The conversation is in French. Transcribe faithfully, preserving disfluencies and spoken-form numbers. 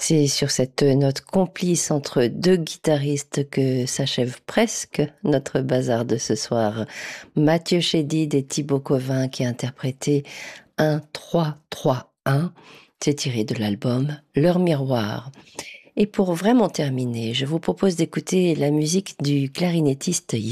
C'est sur cette note complice entre deux guitaristes que s'achève presque notre bazar de ce soir. Mathieu Chédid et Thibaut Covin qui a interprété un trois trois un. C'est tiré de l'album Leur Miroir. Et pour vraiment terminer, je vous propose d'écouter la musique du clarinettiste